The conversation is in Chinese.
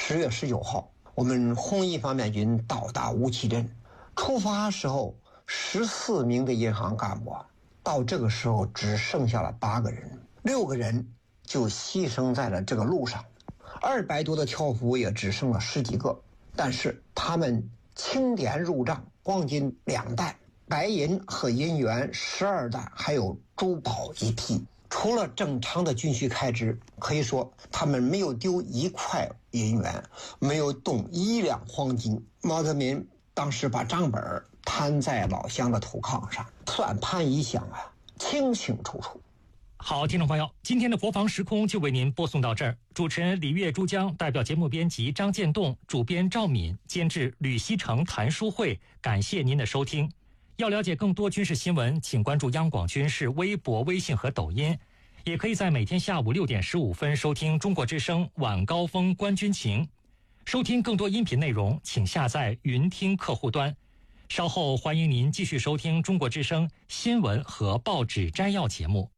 10月19号，我们红一方面军到达乌旗镇，出发时候14名的银行干部，到这个时候只剩下了8个人，6个人就牺牲在了这个路上，200多的条幅也只剩了10几个。但是他们清点入账，黄金2担，白银和银元12担，还有珠宝1批。除了正常的军需开支，可以说他们没有丢1块银元，没有动1两黄金。毛泽民当时把账本摊在老乡的土炕上，算盘一响啊，清清楚楚。 好，听众朋友，今天的国防时空就为您播送到这儿。主持人李月、珠江，代表节目编辑张建栋，主编赵敏，监制吕锡成、谭书慧，感谢您的收听。要了解更多军事新闻，请关注央广军事微博、微信和抖音，也可以在每天下午6点15分收听中国之声晚高峰观军情。收听更多音频内容，请下载云听客户端。稍后欢迎您继续收听中国之声新闻和报纸摘要节目。